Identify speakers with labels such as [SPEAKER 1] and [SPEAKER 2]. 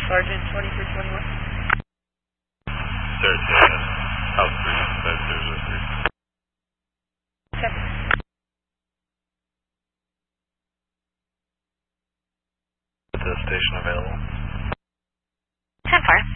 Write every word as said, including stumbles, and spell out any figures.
[SPEAKER 1] Sergeant twenty-three twenty-one.
[SPEAKER 2] Saratoga, House three, five zero three.
[SPEAKER 1] Copy.
[SPEAKER 2] The station available.
[SPEAKER 3] ten four.